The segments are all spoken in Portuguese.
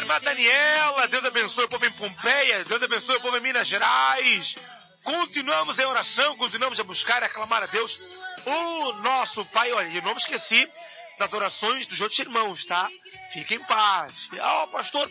irmã Daniela, Deus abençoe o povo em Pompeia, Deus abençoe o povo em Minas Gerais. Continuamos em oração, continuamos a buscar e a clamar a Deus, o nosso Pai. Olha, eu não me esqueci das orações dos outros irmãos, tá? Fiquem em paz. Pastor,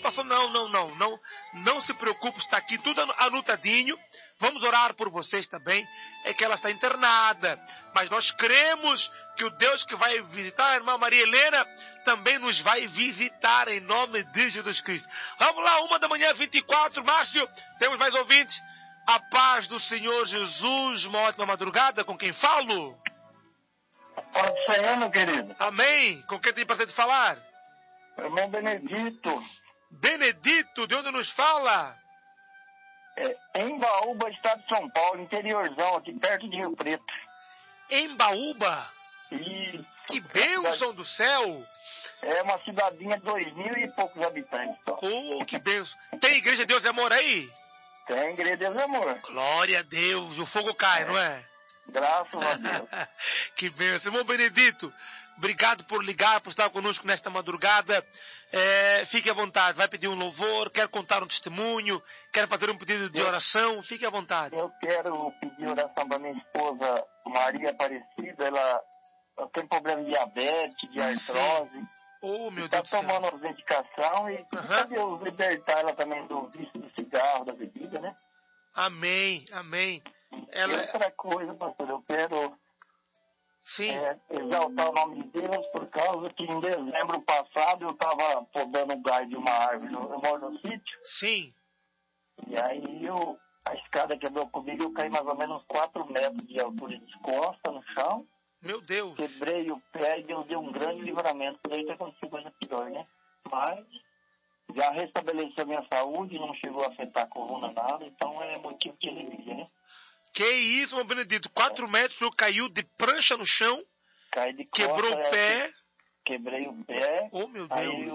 não se preocupe, está aqui tudo anotadinho. Vamos orar por vocês também. É que ela está internada, mas nós cremos que o Deus que vai visitar a irmã Maria Helena também nos vai visitar em nome de Jesus Cristo. Vamos lá, 1h24, Márcio, temos mais ouvintes. A paz do Senhor Jesus, uma ótima madrugada. Com quem falo? Pode do Senhor, meu querido. Amém. Com quem tem prazer de falar? Irmão Benedito. Benedito, de onde nos fala? Embaúba, estado de São Paulo, interiorzão, aqui perto de Rio Preto. Embaúba? Isso. Que bênção do céu! É uma cidadinha de 2.000 e poucos habitantes. Só. Oh, que bênção! Tem igreja de Deus e Amor aí? Tem igreja de Deus e Amor. Glória a Deus, o fogo cai, não é? Graças a Deus. Que bênção. Irmão Benedito, obrigado por ligar, por estar conosco nesta madrugada. Fique à vontade, vai pedir um louvor, quer contar um testemunho, quer fazer um pedido de oração, fique à vontade. Eu quero pedir oração para minha esposa Maria Aparecida. Ela tem problema de diabetes, de artrose. Oh, meu Deus do céu. Está tomando as medicação e que Deus libertar ela também do vício do cigarro, da bebida, né? Amém, amém. Outra coisa, pastor, eu quero exaltar o nome de Deus, por causa que em dezembro passado eu estava podando o galho de uma árvore. Eu moro no sítio. Sim. E aí a escada quebrou comigo, eu caí mais ou menos 4 metros de altura de costa no chão. Meu Deus. Quebrei o pé e Deus deu um grande livramento. Poderia ter acontecido coisa pior, né? Mas já restabeleceu minha saúde, não chegou a afetar a coluna, nada. Então é motivo de alegria, né? Que isso, irmão Benedito? 4 metros, o senhor caiu de prancha no chão? Caí de costa. Quebrou o pé? Quebrei o pé. Oh, meu Deus. Aí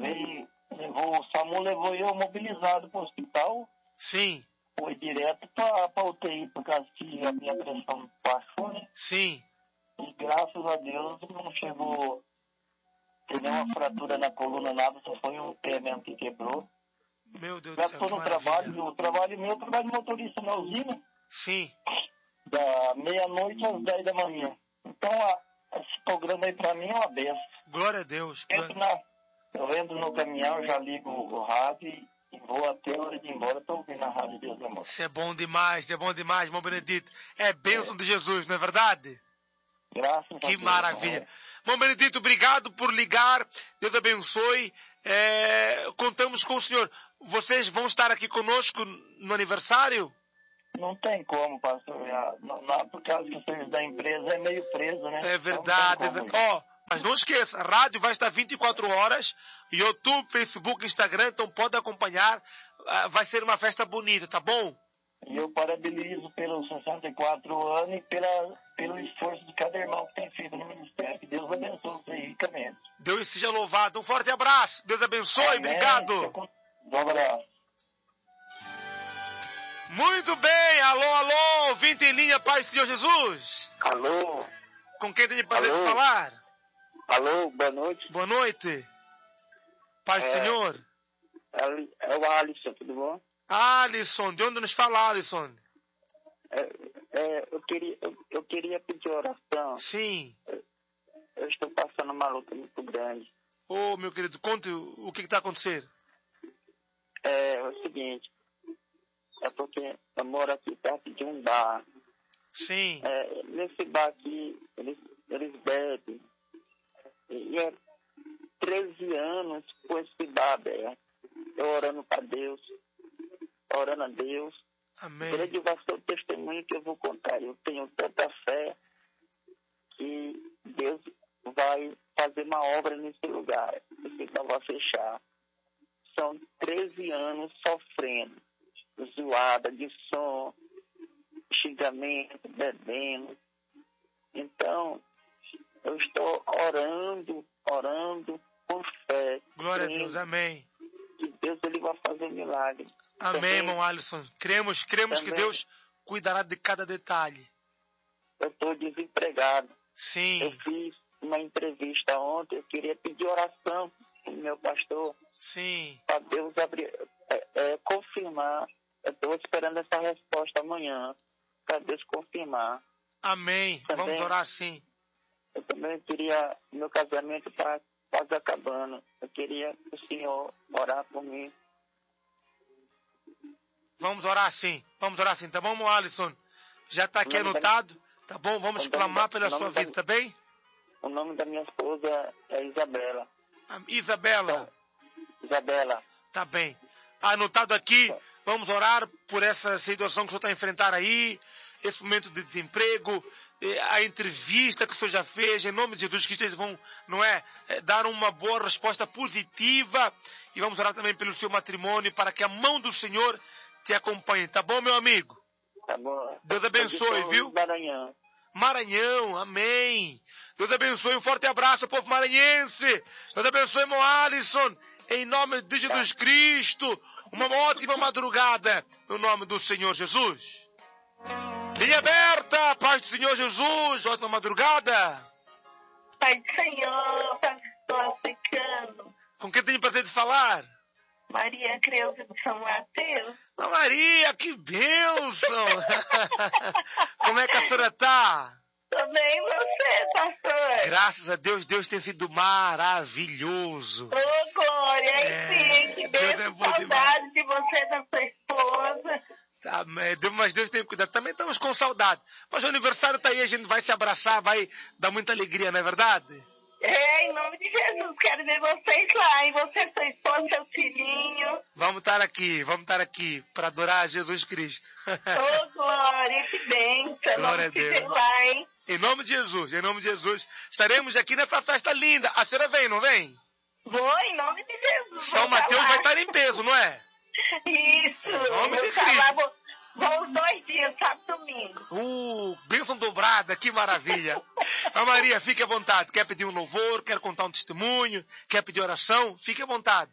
o SAMU levou eu mobilizado para o hospital. Sim. Foi direto para UTI, por causa que a minha pressão baixou, né? Sim. E graças a Deus não chegou a ter nenhuma fratura na coluna, nada, só foi um pé mesmo que quebrou. Meu Deus já do céu. estou no trabalho, o trabalho meu, eu trabalho de motorista na usina. Sim. Da meia-noite às 10 da manhã. Então, esse programa aí pra mim é uma benção. Glória a Deus. Eu entro no caminhão, já ligo o rádio e vou até a hora de ir embora, tô ouvindo a rádio Deus Amor. Isso é bom demais, irmão Benedito. É bênção de Jesus, não é verdade? Graças a Deus. Que maravilha. Irmão Benedito, obrigado por ligar. Deus abençoe. Contamos com o senhor. Vocês vão estar aqui conosco no aniversário? Não tem como, pastor. Por causa que o serviço da empresa é meio preso, né? É verdade. Então, mas não esqueça, a rádio vai estar 24 horas. YouTube, Facebook, Instagram, então pode acompanhar. Vai ser uma festa bonita, tá bom? E eu parabenizo pelos 64 anos e pelo esforço de cada irmão que tem feito no ministério. Que Deus abençoe vocês ricamente. Deus seja louvado. Um forte abraço. Deus abençoe. Amém. Obrigado. Um abraço. Muito bem. Alô. Ouvinte em linha, Pai do Senhor Jesus. Alô. Com quem tem o prazer de falar? Alô, boa noite. Boa noite. Pai do Senhor. É o Alisson, tudo bom? Alisson, de onde nos fala, Alisson? Eu queria pedir oração. Sim. Eu estou passando uma luta muito grande. Ô, meu querido, conte o que está acontecendo. É o seguinte, é porque eu moro aqui perto de um bar. Sim. Nesse bar aqui, eles bebem. E é 13 anos com esse bar aberto. Eu orando para Deus. Orando a Deus. Amém. Grande vai ser o testemunho que eu vou contar. Eu tenho tanta fé que Deus vai fazer uma obra nesse lugar. Esse lugar vai fechar. São 13 anos sofrendo. Zoada de som, xingamento, bebendo. Então, eu estou orando com fé. Glória a Deus, amém. Que Deus ele vai fazer um milagre. Amém, também, irmão Alisson. Cremos também, que Deus cuidará de cada detalhe. Eu estou desempregado. Sim. Eu fiz uma entrevista ontem, eu queria pedir oração por meu pastor, Sim. para Deus abrir, confirmar. Eu estou esperando essa resposta amanhã, para Deus confirmar. Amém. Também, Vamos orar sim. eu também queria, meu casamento está quase acabando. Eu queria que o senhor orar por mim. Vamos orar sim. Vamos orar sim. Tá bom, Alisson? Já está aqui anotado? Tá bom? Vamos clamar pela sua vida, tá bem? O nome da minha esposa é Isabela. Isabela. Isabela. Tá bem. Anotado aqui. Vamos orar por essa situação que o senhor está enfrentando aí, esse momento de desemprego, a entrevista que o senhor já fez, em nome de Jesus, que eles vão, dar uma boa resposta positiva. E vamos orar também pelo seu matrimônio, para que a mão do Senhor te acompanhe. Tá bom, meu amigo? Tá bom. Deus abençoe, viu? Maranhão, amém. Deus abençoe, um forte abraço, povo maranhense. Deus abençoe, irmão Alisson. Em nome de Jesus Cristo, uma ótima madrugada, no nome do Senhor Jesus. Linha aberta, paz do Senhor Jesus, ótima madrugada. Pai do Senhor, pastor africano. Com quem tenho o prazer de falar? Maria Creuza de São Mateus. Maria, que bênção! Como é que a senhora está? Tô bem, você, pastor? Graças a Deus, Deus tem sido maravilhoso. Ô, glória, sim, que Deus é bom saudade demais. De você, da sua esposa. Tá, mas Deus tem cuidado. Também estamos com saudade. Mas o aniversário está aí, a gente vai se abraçar, vai dar muita alegria, não é verdade? Em nome de Jesus, quero ver vocês lá, e você, sua esposa, seu filhinho. Vamos estar aqui para adorar a Jesus Cristo. Ô, glória, que bênção. Glória a Deus. Lá, hein? Em nome de Jesus, estaremos aqui nessa festa linda. A senhora vem, não vem? Vou, em nome de Jesus. São Mateus vai estar em peso, não é? Isso. Em nome de Cristo. Vou os 2 dias, sábado e domingo. Bênção dobrada, que maravilha. A Maria, fique à vontade. Quer pedir um louvor, quer contar um testemunho, quer pedir oração? Fique à vontade.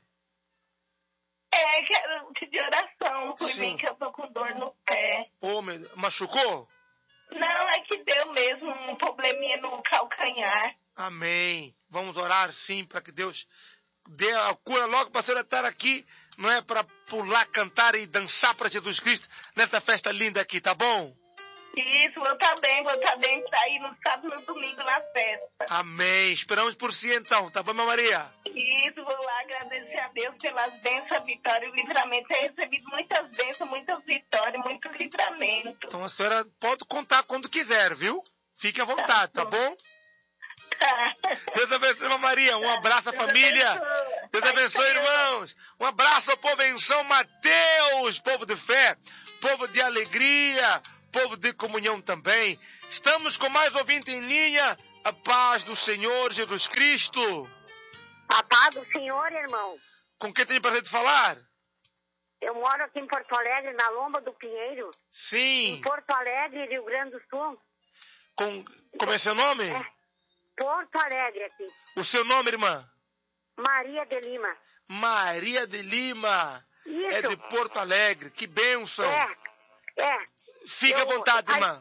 Quero pedir oração por mim, que eu tô com dor no pé. Machucou? Não, é que deu mesmo um probleminha no calcanhar. Amém. Vamos orar sim, para que Deus dê a cura logo para a senhora estar aqui, não é para pular, cantar e dançar para Jesus Cristo nessa festa linda aqui, tá bom? Isso, vou estar bem para ir no sábado e no domingo na festa. Amém. Esperamos por si então, tá bom, minha Maria? Isso, vou lá agradecer a Deus pelas bênçãos, a vitória e o livramento. Eu recebido muitas bênçãos, muitas vitórias, muito livramento. Então a senhora pode contar quando quiser, viu? Fique à vontade, tá bom? Deus abençoe, irmã Maria. Um abraço à família. Deus abençoe, irmãos. Um abraço ao povo em São Mateus, povo de fé, povo de alegria, povo de comunhão também. Estamos com mais ouvinte em linha. A paz do Senhor Jesus Cristo. A paz do Senhor, irmão. Com quem tem prazer de falar? Eu moro aqui em Porto Alegre, na Lomba do Pinheiro. Sim. Em Porto Alegre, Rio Grande do Sul. Como é seu nome? Porto Alegre aqui. O seu nome, irmã? Maria de Lima. Maria de Lima. Isso. É de Porto Alegre. Que bênção. Fique à vontade, irmã.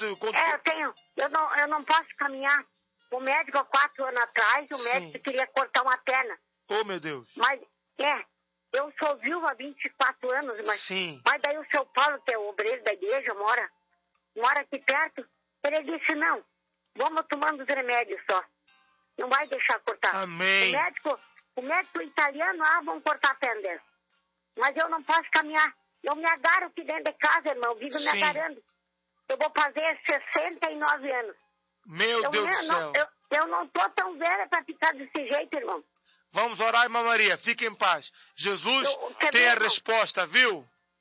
Eu não posso caminhar. O médico, há 4 anos atrás, o médico queria cortar uma perna. Oh, meu Deus. Mas, eu sou viúva há 24 anos, mas daí o seu Paulo, que é o obreiro da igreja, mora aqui perto, ele disse, não, vamos tomando os remédios só. Não vai deixar cortar. Amém. O médico italiano, vão cortar a perna dele. Mas eu não posso caminhar. Eu me agarro aqui dentro de casa, irmão, eu vivo me agarrando. Eu vou fazer 69 anos. Meu Deus do céu. Eu não tô tão velha para ficar desse jeito, irmão. Vamos orar, irmã Maria. Fique em paz. Jesus tem a resposta, viu?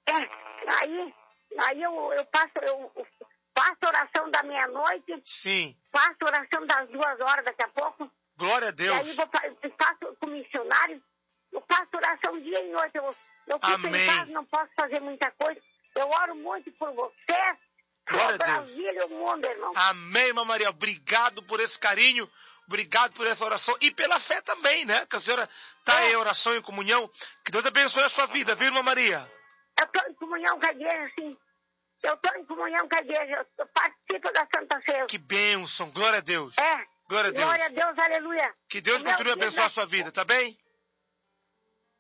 Aí eu faço oração da meia-noite. Sim. Faço oração das 2 horas daqui a pouco. Glória a Deus. E aí faço com missionários. Eu faço oração dia e noite. Eu fico em casa, não posso fazer muita coisa. Eu oro muito por você. Glória a Deus. Brasil e o mundo, irmão. Amém, irmã Maria. Obrigado por esse carinho. Obrigado por essa oração. E pela fé também, né? Que a senhora está em oração, em comunhão. Que Deus abençoe a sua vida, viu, irmã Maria? Eu estou em comunhão com a igreja, sim. Eu estou em comunhão com a igreja. Eu participo da Santa Ceia. Que bênção. Glória a Deus. Glória a Deus. Glória a Deus, aleluia. Que Deus continue a abençoar a sua vida, tá bem?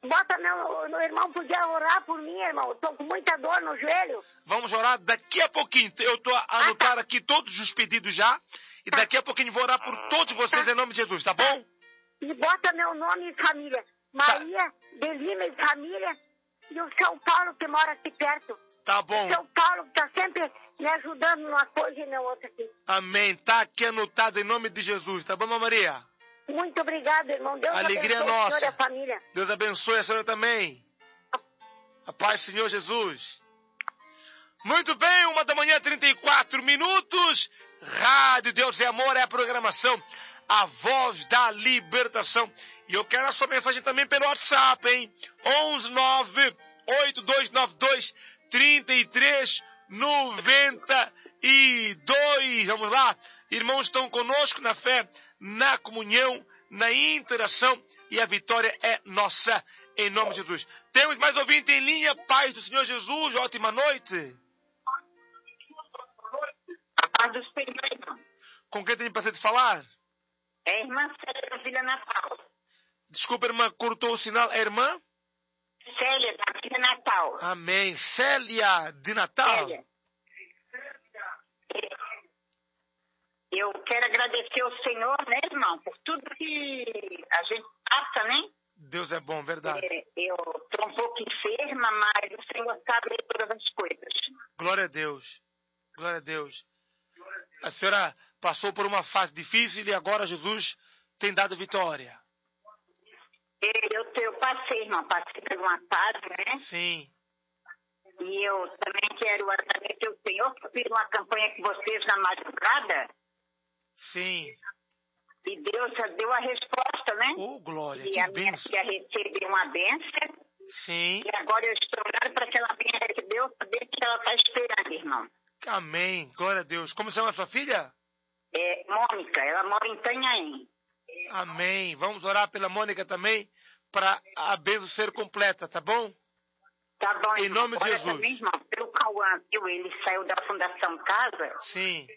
Bota meu irmão, podia orar por mim, irmão. Eu tô com muita dor no joelho. Vamos orar daqui a pouquinho. Eu tô a anotar aqui todos os pedidos já. E daqui a pouquinho vou orar por todos vocês em nome de Jesus, tá bom? E bota meu nome e família. Maria de Lima e família. E o São Paulo que mora aqui perto. Tá bom. O São Paulo que tá sempre me ajudando numa coisa e na outra aqui. Amém. Tá aqui anotado em nome de Jesus, tá bom, Maria? Muito obrigado, irmão. Deus alegria abençoe nossa. o senhor e a família. Deus abençoe a senhora também. A paz do Senhor Jesus. Muito bem, 1h34. Rádio Deus é Amor é a programação. A voz da libertação. E eu quero a sua mensagem também pelo WhatsApp, hein? 11982923392. Vamos lá. Irmãos estão conosco na fé, na comunhão, na interação, e a vitória é nossa, em nome de Jesus. Temos mais ouvinte em linha, paz do Senhor Jesus, ótima noite. A paz do Senhor, irmão. Com quem tem prazer de falar? É a irmã Célia da Vila Natal. Desculpa, irmã, cortou o sinal. É a irmã? Célia da Vila Natal. Amém. Célia de Natal. Célia. Eu quero agradecer ao Senhor, né, irmão, por tudo que a gente passa, né? Deus é bom, verdade. Eu estou um pouco enferma, mas o Senhor sabe todas as coisas. Glória a Deus. Glória a Deus. A senhora passou por uma fase difícil e agora Jesus tem dado vitória. Eu passei, irmão, passei por uma fase, né? Sim. E eu também quero agradecer ao Senhor que eu fiz uma campanha com vocês na madrugada. Sim. E Deus já deu a resposta, né? Oh, glória, e que a minha bênção. filha recebeu uma bênção. Sim. E agora eu estou orando para que ela venha receber o saber que ela está esperando, irmão. Amém. Glória a Deus. Como se chama a sua filha? É Mônica, ela mora em Itanhaém. Amém. Vamos orar pela Mônica também, para a bênção ser completa, tá bom? Tá bom, em irmão. nome de Jesus. Também, irmão, pelo Cauã, ele saiu da Fundação Casa. Sim.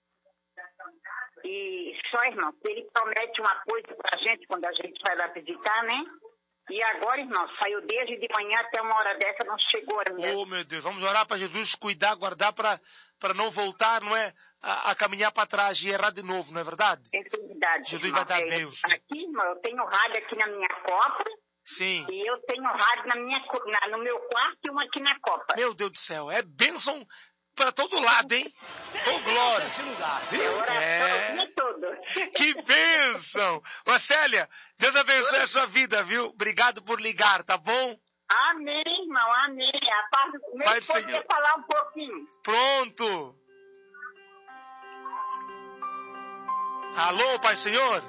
E só, irmão, ele promete uma coisa pra gente quando a gente vai lá visitar, né? E agora, irmão, saiu desde de manhã até uma hora dessa, não chegou ainda. Oh, meu Deus. Vamos orar para Jesus cuidar, guardar para não voltar, não é? A caminhar para trás e errar de novo, não é verdade? É verdade. Jesus irmão. vai dar Deus. Aqui, irmão, eu tenho rádio aqui na minha copa. Sim. E eu tenho rádio no meu quarto e uma aqui na copa. Meu Deus do céu. É bênção para todo lado, hein? Oh, glória. Que bênção. Célia, Deus abençoe a sua vida, viu? Obrigado por ligar, tá bom? Amém, irmão, amém. A paz do Senhor. Pode falar um pouquinho. Pronto. Alô, Pai do Senhor?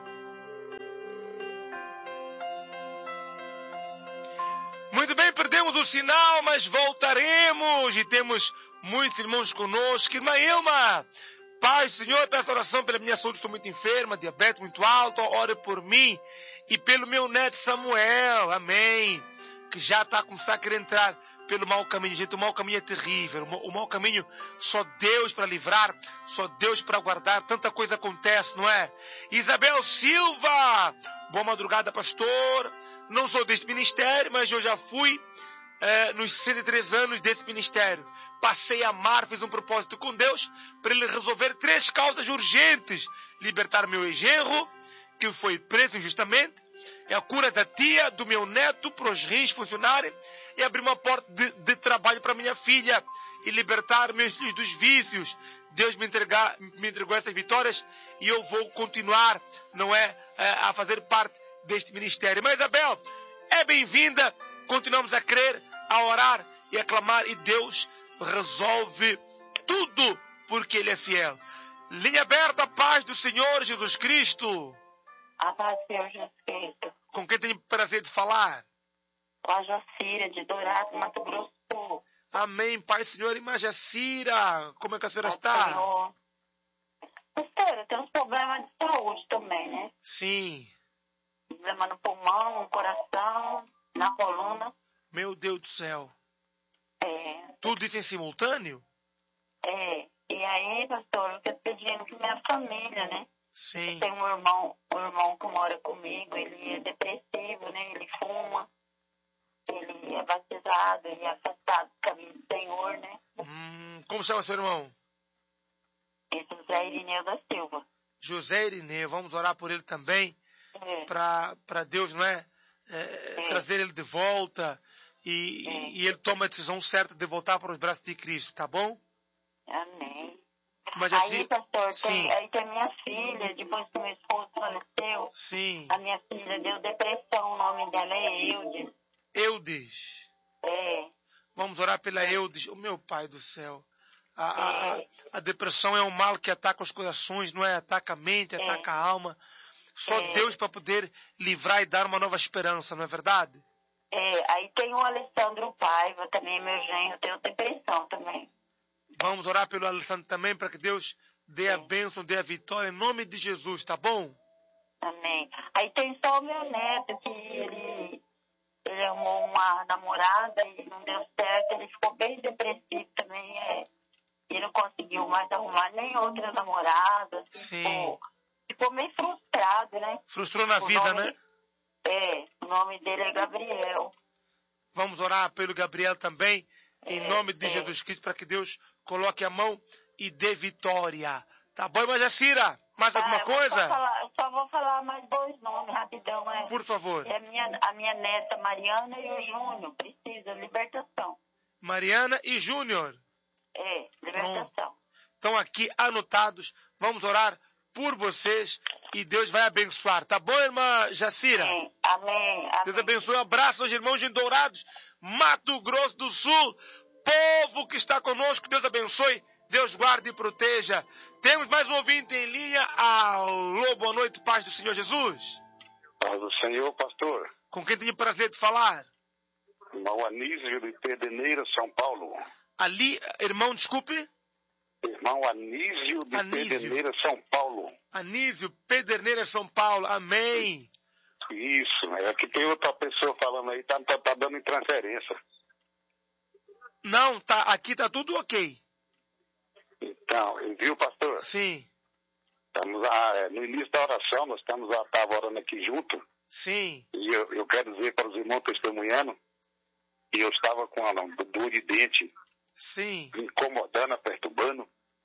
Muito bem, perdemos o sinal, mas voltaremos e temos muitos irmãos conosco. Irmã Ilma, Pai do Senhor, peço oração pela minha saúde, estou muito enferma, diabetes muito alto, ore por mim e pelo meu neto Samuel, amém, que já está a começar a querer entrar pelo mau caminho. Gente, o mau caminho é terrível, o mau caminho só Deus para livrar, só Deus para guardar, tanta coisa acontece, não é? Isabel Silva, boa madrugada, pastor. Não sou desse ministério, mas eu já fui nos 63 anos desse ministério. Passei a amar, fiz um propósito com Deus para Ele resolver 3 causas urgentes. Libertar meu ex-genro, que foi preso injustamente, é a cura da tia, do meu neto, para os rins funcionarem, e abrir uma porta de trabalho para minha filha, e libertar meus filhos dos vícios. Deus me entregou essas vitórias, e eu vou continuar, não é, a fazer parte deste ministério. Mas Isabel, é bem-vinda, continuamos a crer, a orar e a clamar, e Deus resolve tudo, porque Ele é fiel. Linha aberta, a paz do Senhor Jesus Cristo. A paz do Senhor Jesus Cristo. Com quem tem prazer de falar? Com a Jacira, de Dourado, Mato Grosso do Sul. Amém, Pai, Senhor, irmã Jacira. Como é que a senhora está? Senhor. Pastor, eu tenho uns problemas de saúde também, né? Sim. Problema no pulmão, no coração, na coluna. Meu Deus do céu. É. Tudo isso em simultâneo? É. E aí, pastor, eu tô pedindo que minha família, né? Sim. Tem um irmão que mora comigo, ele é depressivo, né? Ele fuma. pecado e afastado do caminho do Senhor, né? Como chama seu irmão? É José Irineu da Silva. José Irineu, vamos orar por ele também, para Deus, não é? Trazer ele de volta e ele toma a decisão certa de voltar para os braços de Cristo, tá bom? Amém. Mas aí, assim, pastor, sim. Tem minha filha, depois que meu esposo faleceu, sim. A minha filha deu depressão, o nome dela é Eudes. Eudes. Vamos orar pela Eudes. O meu Pai do céu. A depressão é um mal que ataca os corações, não é? Ataca a mente, ataca a alma. Só Deus para poder livrar e dar uma nova esperança, não é verdade? Aí tem o Alessandro Paiva também, meu genro, tem depressão também. Vamos orar pelo Alessandro também, para que Deus dê a bênção, dê a vitória, em nome de Jesus, tá bom? Amém. Aí tem só o meu neto, que ele arrumou uma namorada e não deu certo, ele ficou bem depressivo também, ele não conseguiu mais arrumar nem outra namorada. Sim. Ficou meio frustrado, né? Frustrou na vida, né? O nome dele é Gabriel. Vamos orar pelo Gabriel também, em nome de Jesus Cristo, para que Deus coloque a mão e dê vitória. Tá bom, irmã Jacira? Mais alguma coisa? Eu só vou falar mais 2 nomes rapidão. Por favor. É a minha neta Mariana e o Júnior. Precisa, libertação. Mariana e Júnior. Libertação. Pronto. Estão aqui anotados. Vamos orar por vocês e Deus vai abençoar. Tá bom, irmã Jacira? Amém. Deus abençoe. Um abraço aos irmãos de Dourados, Mato Grosso do Sul. Povo que está conosco, Deus abençoe. Deus guarde e proteja. Temos mais um ouvinte em linha. Alô, boa noite, paz do Senhor Jesus. Paz do Senhor, pastor. Com quem tenho o prazer de falar? Irmão Anísio de Pederneiras, São Paulo. Irmão, desculpe? Irmão Anísio de Pederneiras, São Paulo. Anísio, Pederneiras, São Paulo. Amém. Isso, aqui tem outra pessoa falando aí, tá dando interferência. Não, aqui tá tudo ok. Então, viu, pastor? Sim. Estamos no início da oração, nós estava orando aqui junto. Sim. E eu quero dizer para os irmãos testemunhando que eu estava com uma dor de dente. Sim. Me incomodando, perturbando.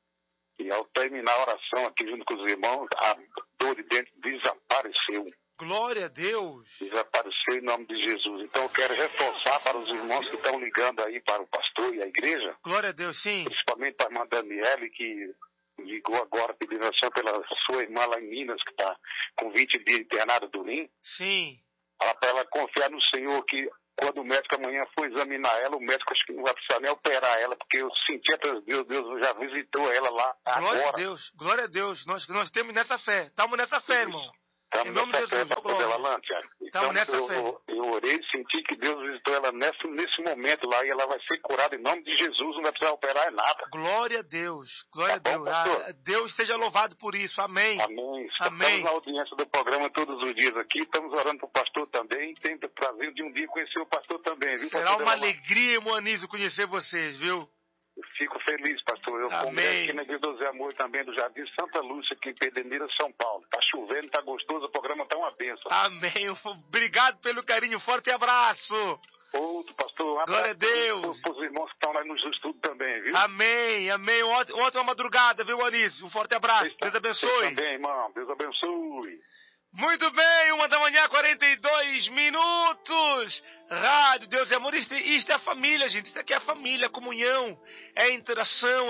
E ao terminar a oração aqui junto com os irmãos, a dor de dente desapareceu. Glória a Deus. Desapareceu em nome de Jesus. Então eu quero reforçar para os irmãos que estão ligando aí para o pastor e a igreja. Glória a Deus, sim. Principalmente para a irmã Daniele, que ligou agora pedindo oração pela sua irmã lá em Minas, que está com 20 dias internada do rim. Sim. Para ela confiar no Senhor que quando o médico amanhã for examinar ela, o médico acho que não vai precisar nem operar ela, porque eu senti até Deus já visitou ela lá agora. Glória a Deus. Nós temos nessa fé. Estamos nessa fé, irmão. Em nome de Jesus, Então, nessa fé. Eu orei e senti que Deus visitou ela nesse momento lá e ela vai ser curada em nome de Jesus, não vai precisar operar nada. Glória a Deus, glória a Deus. Deus seja louvado por isso, amém. Amém. Amém. Estamos na audiência do programa todos os dias aqui, estamos orando para o pastor também, tem o prazer de um dia conhecer o pastor também, viu? Será uma alegria, irmão Anísio, conhecer vocês, viu? Eu fico feliz, pastor. Eu congresso aqui na Igreja do Zé Amor também, do Jardim Santa Lúcia, aqui em Pederneiras, São Paulo. Tá chovendo, tá gostoso, o programa tá uma bênção. Amém. Obrigado pelo carinho. Forte abraço. Outro, pastor. Glória a Deus. Para os irmãos que estão lá nos estudos também, viu? Amém, amém. Ótima madrugada, viu, Anísio? Um forte abraço. Deus abençoe. Você também, irmão. Deus abençoe. Muito bem, 1h, 42 minutos. Rádio Deus é Amor. Isto é a família, gente. Isto aqui é a família, a comunhão, é interação,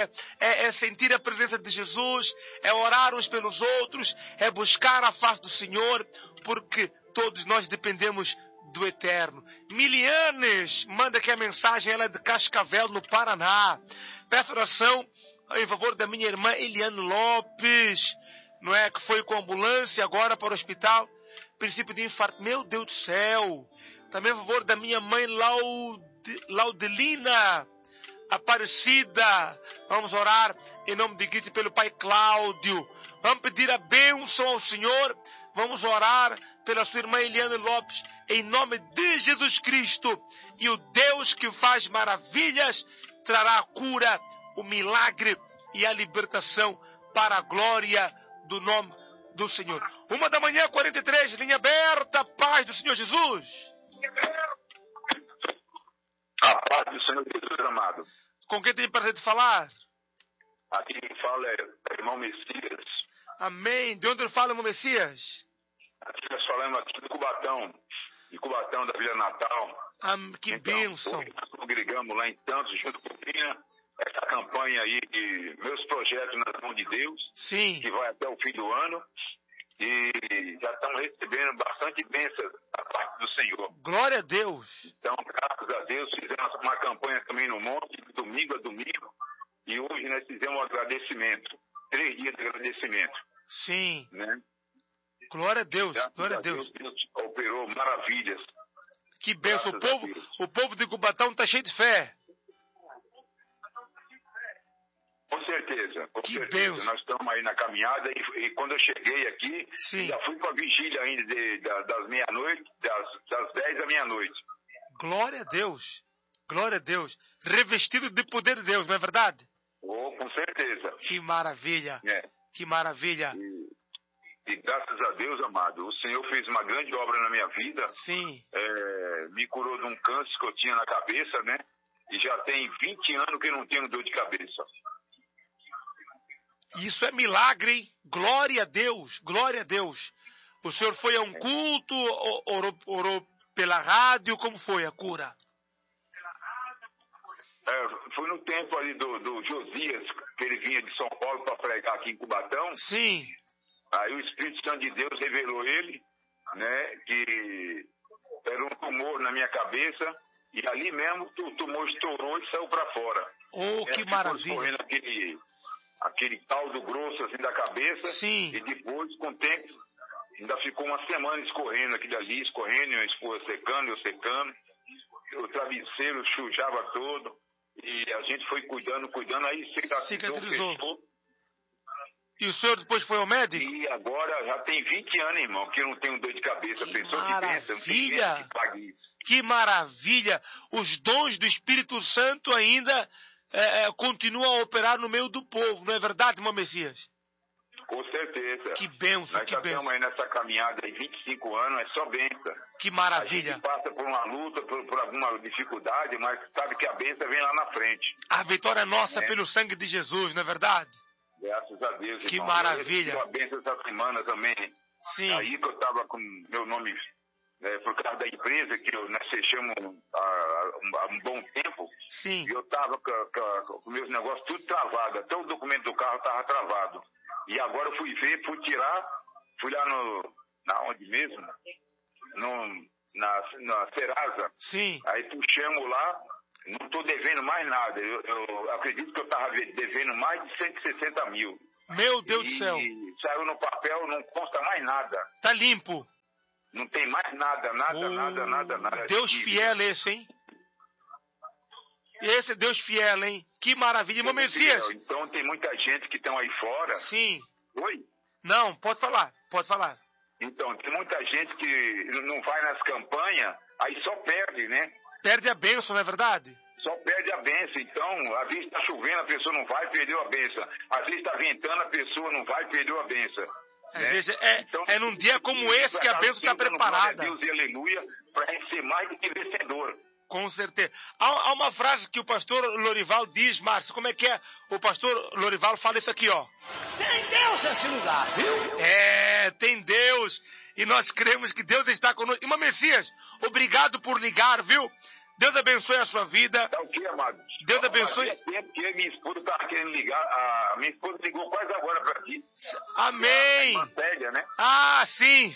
é sentir a presença de Jesus, é orar uns pelos outros, é buscar a face do Senhor, porque todos nós dependemos do Eterno. Milianes manda aqui a mensagem, ela é de Cascavel, no Paraná. Peço oração em favor da minha irmã Eliane Lopes, não é, que foi com ambulância agora para o hospital, princípio de infarto. Meu Deus do céu. Também a favor da minha mãe Laudelina Aparecida. Vamos orar em nome de Cristo pelo pai Cláudio. Vamos pedir a bênção ao Senhor. Vamos orar pela sua irmã Eliane Lopes em nome de Jesus Cristo. E o Deus que faz maravilhas trará a cura, o milagre e a libertação para a glória do nome do Senhor. 1h, 43, linha aberta, paz do Senhor Jesus. Senhor Jesus amado. Com quem tem prazer de falar? Aqui quem fala é o irmão Messias. Amém. De onde ele fala, irmão Messias? Aqui nós falamos aqui de Cubatão da Vila Natal. Que bênção. Hoje nós congregamos lá em Santos, junto com o Pina, essa campanha aí de Meus Projetos nas Mãos de Deus. Sim. Que vai até o fim do ano. E já estamos recebendo bastante bênçãos da parte do Senhor. Glória a Deus. Então, graças a Deus, fizemos uma campanha também no monte, de domingo a domingo. E hoje nós fizemos um agradecimento. 3 dias de agradecimento. Sim. Né? Glória a Deus. Graças Glória a a Deus. Deus operou maravilhas. Que bênção. O povo de Cubatão está cheio de fé. Com certeza. Que bênção. Nós estamos aí na caminhada e quando eu cheguei aqui, já fui para a vigília ainda das meia-noite, das 10 à meia-noite. Glória a Deus. Glória a Deus. Revestido de poder de Deus, não é verdade? Oh, com certeza. Que maravilha. Que maravilha. E graças a Deus, amado, o Senhor fez uma grande obra na minha vida. Sim. Me curou de um câncer que eu tinha na cabeça, né? E já tem 20 anos que eu não tenho dor de cabeça. Isso é milagre, hein? Glória a Deus. Glória a Deus. O senhor foi a um culto, orou pela rádio, como foi a cura? Foi no tempo ali do Josias, que ele vinha de São Paulo para pregar aqui em Cubatão. Sim. Aí o Espírito Santo de Deus revelou ele, né, que era um tumor na minha cabeça, e ali mesmo o tumor estourou e saiu para fora. Oh, que maravilha. Correndo aquele caldo grosso assim da cabeça. Sim. E depois, com o tempo, ainda ficou uma semana escorrendo aquilo ali, escorrendo, a esposa secando, eu secando. O travesseiro sujava todo. E a gente foi cuidando, aí cicatrizou. E o senhor depois foi ao médico? E agora já tem 20 anos, irmão, que eu não tenho dor de cabeça. Que Pessoa maravilha! Que pensa, não tem gente que pague isso. Que maravilha! Os dons do Espírito Santo ainda continuam a operar no meio do povo, não é verdade, irmão Messias? Com certeza. Que bênção, Nós que bênção. Nós estamos aí nessa caminhada aí 25 anos, é só bênção. Que maravilha. A gente passa por uma luta, por alguma dificuldade, mas sabe que a bênção vem lá na frente. A vitória é nossa pelo sangue de Jesus, não é verdade? Graças a Deus, que irmão. Maravilha. Eu recebi a bênção essa semana também. Sim. Aí que eu estava com meu nome, por causa da empresa, que nós fechamos há um bom tempo. Sim. E eu estava com meus negócios tudo travado. Até o documento do carro estava travado. E agora eu fui tirar, fui lá na onde mesmo? Na Serasa. Sim. Aí puxamos lá, não estou devendo mais nada. Eu acredito que eu estava devendo mais de 160 mil. Meu Deus do céu. E saiu no papel, não consta mais nada. Tá limpo. Não tem mais nada. Deus fiel esse, hein? Esse é Deus fiel, hein? Que maravilha. Irmão Messias. Então tem muita gente que estão aí fora. Sim. Oi? Não, pode falar. Então, tem muita gente que não vai nas campanhas, aí só perde, né? Perde a bênção, não é verdade? Só perde a bênção. Então, às vezes está chovendo, a pessoa não vai, perdeu a bênção. Às vezes está ventando, a pessoa não vai, perdeu a bênção. Às vezes então, é num dia como esse que a bênção está preparada. Deus e aleluia, para a gente ser mais do que vencedor. Com certeza. Há uma frase que o pastor Lorival diz, Márcio, como é que é? O pastor Lorival fala isso aqui, ó. Tem Deus nesse lugar, viu? Tem Deus. E nós cremos que Deus está conosco. Irmão Messias, obrigado por ligar, viu? Deus abençoe a sua vida. Tá o quê, amado? Deus abençoe. Há tempo que minha esposa estava querendo ligar. A minha esposa ligou quase agora para ti. Amém. Mantélia, né? Ah, sim.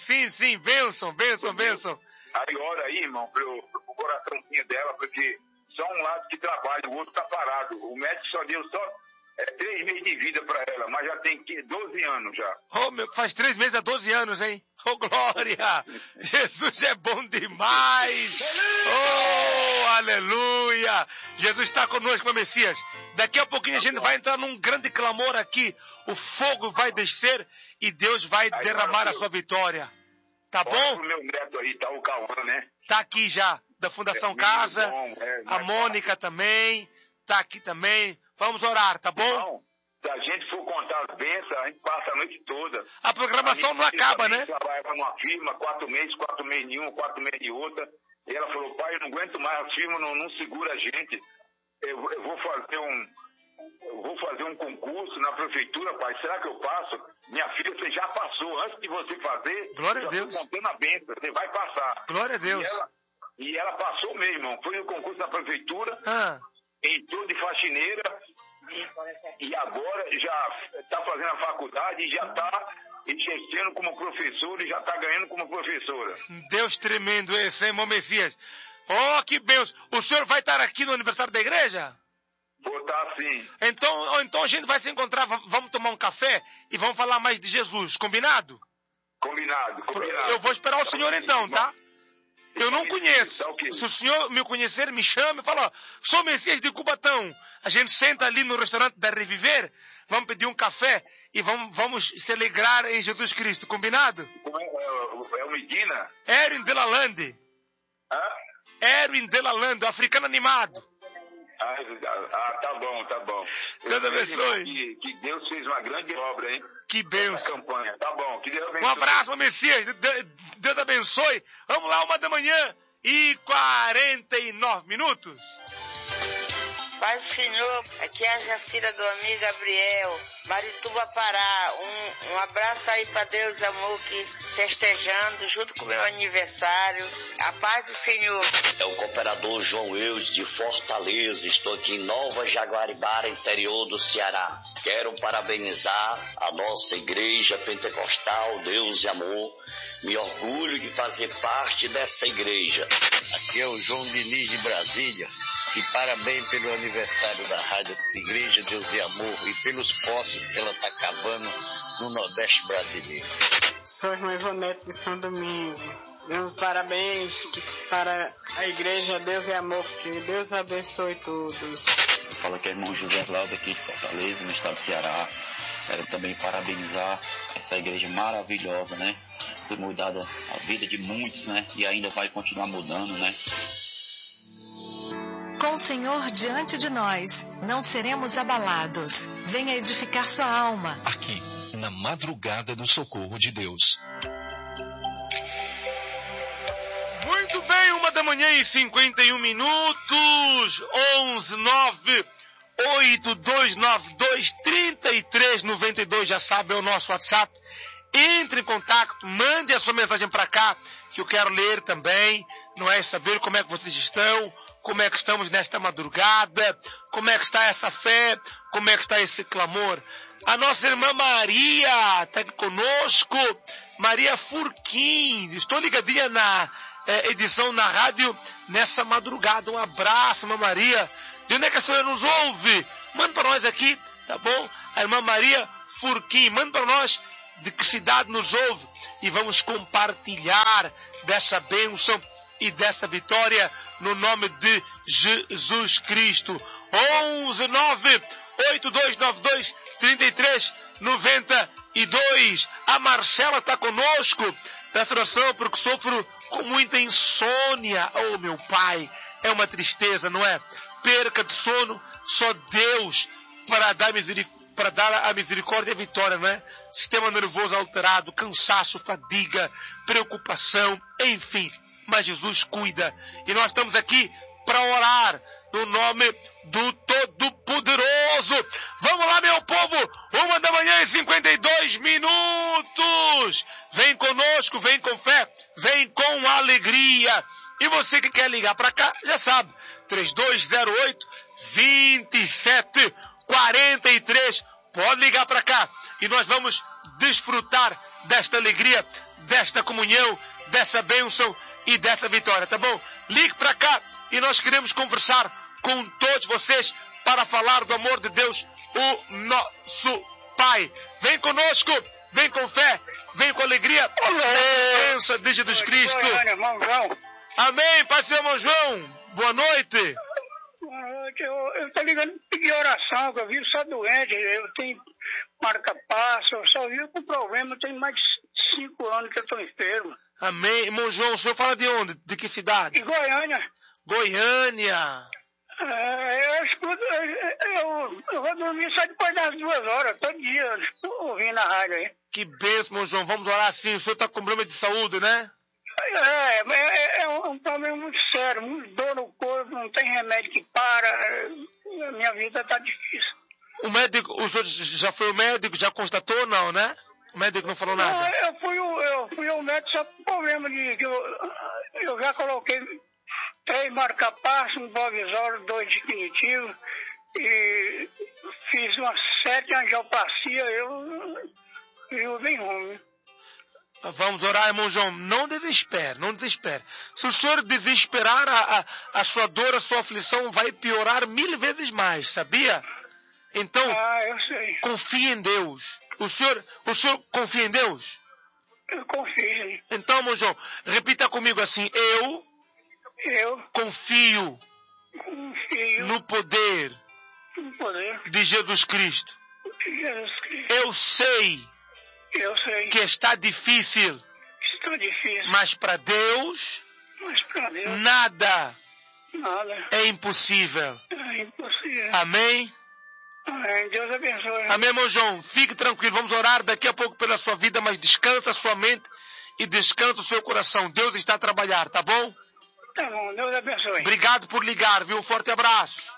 Bênção. Aí ora aí, irmão, pro coraçãozinho dela, porque só um lado que trabalha, o outro tá parado. O médico só deu 3 meses de vida para ela, mas já tem 12 anos já. Faz 3 meses a 12 anos, hein? Oh, glória! Jesus é bom demais! Oh, aleluia! Jesus está conosco, meu Messias. Daqui a pouquinho a gente vai entrar num grande clamor aqui. O fogo vai descer e Deus vai derramar a sua vitória. Tá bom? O meu neto aí, tá o Cauã, né? Tá aqui já, da Fundação Casa. A Mônica também. Tá aqui também. Vamos orar, tá bom? Não, se a gente for contar as bênçãos, a gente passa a noite toda. A programação não acaba, né? Trabalhava numa firma, 4 meses de uma, 4 meses de outra. E ela falou, pai, eu não aguento mais, a firma não segura a gente. eu vou fazer um concurso na prefeitura, pai. Será que eu passo? Minha filha, você já passou. Antes de você fazer, glória a Deus. Contando a bênção, você vai passar. Glória a Deus. E ela passou mesmo, irmão. Foi no concurso da prefeitura, entrou de faxineira e agora já está fazendo a faculdade e já está exercendo como professor e já está ganhando como professora. Deus tremendo esse, hein, irmão Messias? Oh, que benção. O senhor vai estar aqui no aniversário da igreja? Vou estar sim. Então a gente vai se encontrar, vamos tomar um café e vamos falar mais de Jesus, combinado? Combinado. Eu vou esperar o senhor então, tá? Eu não conheço. Se o senhor me conhecer, me chame e fala, sou Messias de Cubatão. A gente senta ali no restaurante da Reviver, vamos pedir um café e vamos se alegrar em Jesus Cristo, combinado? É o Medina? Erwin Delalande. Erwin Delalande, africano animado. Tá bom. Deus abençoe. Que Deus fez uma grande obra, hein? Que benção. Campanha. Tá bom. Que Deus abençoe. Um abraço, meu Messias. Deus abençoe. Vamos lá, 1h49. Paz do Senhor, aqui é a Jacira do amigo Gabriel, Marituba, Pará. Um abraço aí para Deus, amor, que festejando junto com o meu aniversário. A paz do Senhor. É o cooperador João Eus de Fortaleza. Estou aqui em Nova Jaguaribara, interior do Ceará. Quero parabenizar a nossa igreja pentecostal, Deus e Amor. Me orgulho de fazer parte dessa igreja. Aqui é o João Diniz de Brasília. E parabéns pelo aniversário da Rádio Igreja Deus e Amor e pelos poços que ela está cavando no Nordeste brasileiro. Sou irmã Ivonete de São Domingo. Meus parabéns para a Igreja Deus e Amor, que Deus abençoe todos. Fala que é irmão José Lauda aqui de Fortaleza, no estado do Ceará. Quero também parabenizar essa igreja maravilhosa, né? Tem mudado a vida de muitos, né? E ainda vai continuar mudando, né? Com o Senhor diante de nós, não seremos abalados. Venha edificar sua alma. Aqui, na madrugada do socorro de Deus. Muito bem, 1h51. 11-9-8292-3392. Já sabe, é o nosso WhatsApp. Entre em contato, mande a sua mensagem para cá, que eu quero ler também. Não é saber como é que vocês estão, como é que estamos nesta madrugada, como é que está essa fé, como é que está esse clamor. A nossa irmã Maria está aqui conosco, Maria Furquim. Estou ligadinha na edição na rádio nessa madrugada. Um abraço, irmã Maria. De onde é que a senhora nos ouve? Manda para nós aqui, tá bom? A irmã Maria Furquim, manda para nós de que cidade nos ouve e vamos compartilhar dessa bênção e dessa vitória no nome de Jesus Cristo. 11-9-8292-3392. A Marcela está conosco. Peço oração porque sofro com muita insônia. Oh, meu Pai, é uma tristeza, não é? Perca de sono, só Deus para dar a misericórdia e a vitória, não é? Sistema nervoso alterado, cansaço, fadiga, preocupação, enfim. Mas Jesus cuida. E nós estamos aqui para orar no nome do Todo-Poderoso. Vamos lá, meu povo. 1h52. Vem conosco, vem com fé, vem com alegria. E você que quer ligar para cá, já sabe. 3208-2743. Pode ligar para cá. E nós vamos desfrutar desta alegria, desta comunhão, dessa bênção e dessa vitória, tá bom? Ligue para cá e nós queremos conversar com todos vocês para falar do amor de Deus, o nosso Pai. Vem conosco, vem com fé, vem com alegria, na presença de Jesus Cristo. Amém, Pai Senhor, irmão João. Boa noite. Boa noite. Eu estou ligando para pedir oração, que eu vivo só doente, eu tenho marca-passo, eu só vivo com problema, tem mais de 5 anos que eu estou enfermo. Amém. Irmão João, o senhor fala de onde? De que cidade? De Goiânia. Goiânia. Eu vou dormir só depois das 2 horas, todo dia, ouvindo a rádio aí. Que bênção, irmão João. Vamos orar assim. O senhor está com problema de saúde, né? É um problema muito sério, muito dor no corpo, não tem remédio que para. A minha vida está difícil. O senhor já foi ao médico, já constatou, não, né? O médico não falou nada? Não, eu fui ao médico só por problema de que eu já coloquei 3 marca-passo, um Bovisol, 2 definitivos, e fiz umas 7 angioplastias, eu vivo bem ruim. Vamos orar, irmão João. Não desespere, não desespere. Se o senhor desesperar, a sua dor, a sua aflição vai piorar 1000 vezes mais, sabia? Então, eu sei. Confie em Deus. O senhor confia em Deus? Eu confio. Então, irmão João, repita comigo assim: eu confio no poder de Jesus Cristo. Eu sei que está difícil. Mas para Deus, nada é impossível. Amém? Amém. Deus abençoe. Amém, irmão João. Fique tranquilo. Vamos orar daqui a pouco pela sua vida, mas descansa a sua mente e descansa o seu coração. Deus está a trabalhar, tá bom? Tá bom. Deus abençoe. Obrigado por ligar, viu? Um forte abraço.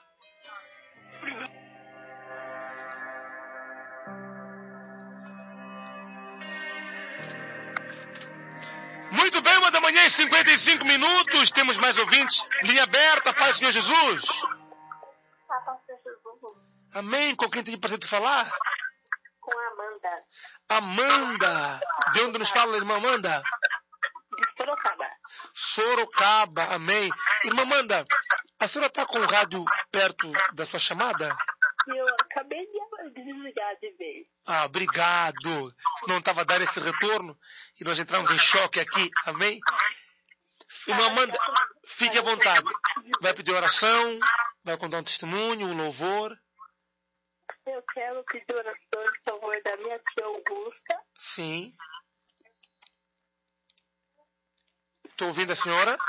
Muito bem, 1h55. Temos mais ouvintes. Linha aberta, Pai do Senhor Jesus. Amém. Com quem tem o prazer de falar? Com a Amanda. Amanda. De onde nos fala, irmã Amanda? De Sorocaba. Sorocaba. Amém. Irmã Amanda, a senhora está com o rádio perto da sua chamada? Eu acabei de desligar de vez. Obrigado. Senão estava a dar esse retorno e nós entramos em choque aqui. Amém? Irmã Amanda, fique à vontade. Vai pedir oração, vai contar um testemunho, um louvor. Eu quero pedir oração em favor da minha tia Augusta. Sim. Estou ouvindo a senhora?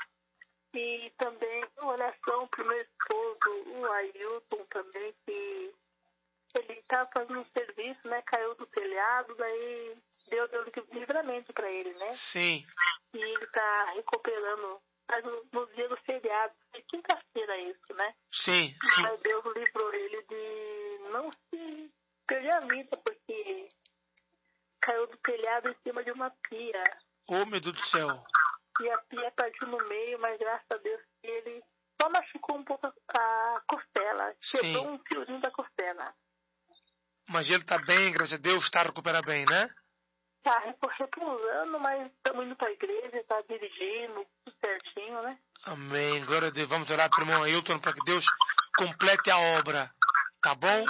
E também oração para o meu esposo, o Ailton também, que ele está fazendo um serviço, né? Caiu do telhado, daí deu livramento para ele, né? Sim. E ele está recuperando, mas no dia do feriado, é quinta-feira isso, né? Sim. Mas Deus livrou ele de não se perder a vida, porque caiu do telhado em cima de uma pia. Oh, meu Deus do céu. E a pia partiu no meio, mas graças a Deus ele só machucou um pouco a costela. Quebrou um fiozinho da costela. Mas ele está bem, graças a Deus, está a recuperar bem, né? Está repousando, mas estamos indo para a igreja, está dirigindo, tudo certinho, né? Amém. Glória a Deus. Vamos orar para o irmão Ailton para que Deus complete a obra. Tá bom?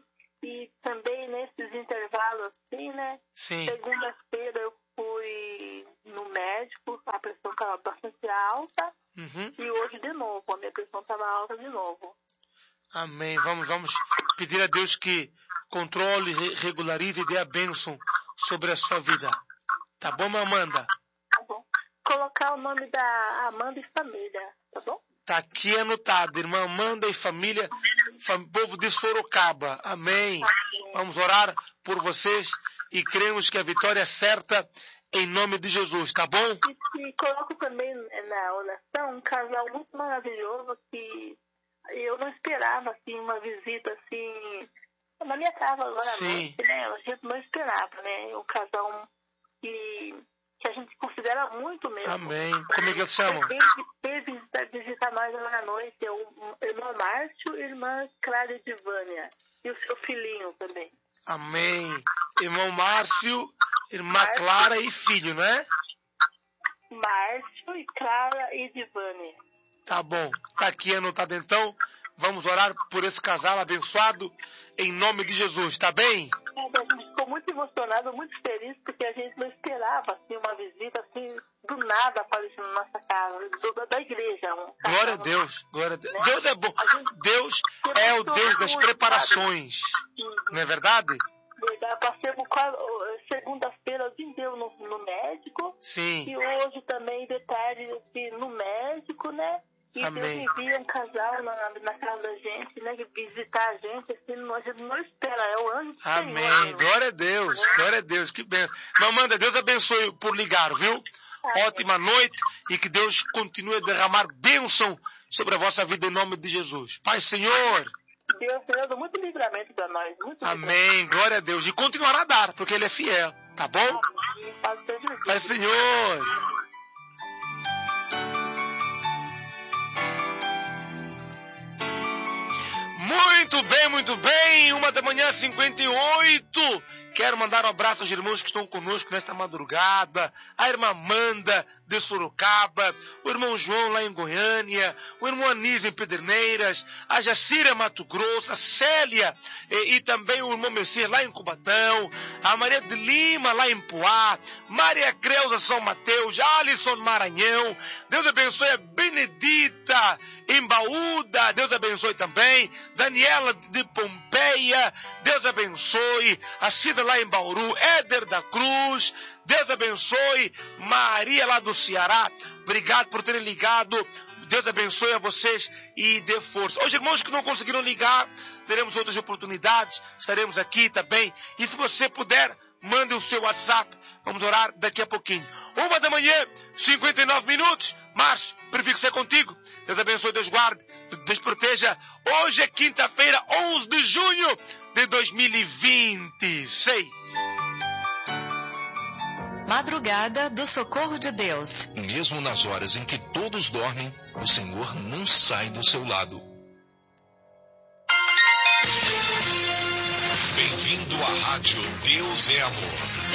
E também nesses intervalos assim, né? Sim. Segunda-feira eu fui no médico, a pressão estava bastante alta. Uhum. E hoje de novo, a minha pressão estava alta de novo. Amém. Vamos pedir a Deus que controle, regularize e dê a bênção sobre a sua vida. Tá bom, Amanda? Tá bom. Colocar o nome da Amanda e família, tá bom? Tá aqui anotado, irmã Amanda e família, povo de Sorocaba. Amém. Vamos orar por vocês e cremos que a vitória é certa em nome de Jesus, tá bom? E coloco também na oração um casal muito maravilhoso que eu não esperava, assim, uma visita, assim, na minha casa agora à noite, né? A gente não esperava, né? Um casal que a gente considera muito mesmo. Amém. Como é que eles chamam? Veio visitar nós agora à noite, é o irmão Márcio e a irmã Clara Edivânia. E o seu filhinho também. Amém. Irmão Márcio, irmã Clara e filho, não é? Márcio e Clara Edivânia. Tá bom. Tá aqui anotado então. Vamos orar por esse casal abençoado em nome de Jesus, tá bem? A gente ficou muito emocionado, muito feliz, porque a gente não esperava assim, uma visita assim, do nada aparecendo na nossa casa, da igreja. Glória a Deus, glória a Deus. Né? Deus é bom. Deus é o Deus das preparações. Não é verdade? Verdade. Passamos segunda-feira o dia inteiro no médico. Sim. E hoje também, de tarde, no médico, né? E Amém. Deus envia um casal na casa da gente, né? Que visitar a gente, assim, a gente não espera, é o anjo do Amém. Senhor. Glória a Deus, glória a Deus, que bênção. Irmã Amanda, Deus abençoe por ligar, viu? Amém. Ótima noite e que Deus continue a derramar bênção sobre a vossa vida em nome de Jesus. Pai, Senhor. Deus, Senhor, muito livramento para nós. Amém, glória a Deus. E continuará a dar, porque Ele é fiel, tá bom? Amém. Pai, Senhor. Muito bem, 1h58. Quero mandar um abraço aos irmãos que estão conosco nesta madrugada. A irmã Amanda de Sorocaba, o irmão João lá em Goiânia, o irmão Anísio em Pederneiras, a Jacira Mato Grosso, a Célia e também o irmão Messias lá em Cubatão, a Maria de Lima lá em Poá, Maria Creuza São Mateus, Alisson Maranhão. Deus abençoe a Benedita em Baúda, Deus abençoe também Daniela de Pompeia, Deus abençoe a Cida lá em Bauru, Éder da Cruz, Deus abençoe Maria lá do Ceará. Obrigado por terem ligado. Deus abençoe a vocês e dê força. Os irmãos que não conseguiram ligar, teremos outras oportunidades, estaremos aqui também. E se você puder, mande o seu WhatsApp. Vamos orar daqui a pouquinho. 1h59. Márcio, prefiro ser contigo. Deus abençoe, Deus guarde, Deus proteja. Hoje é quinta-feira, 11 de junho de 2026. Madrugada do Socorro de Deus. Mesmo nas horas em que todos dormem, o Senhor não sai do seu lado. Bem-vindo à Rádio Deus é Amor.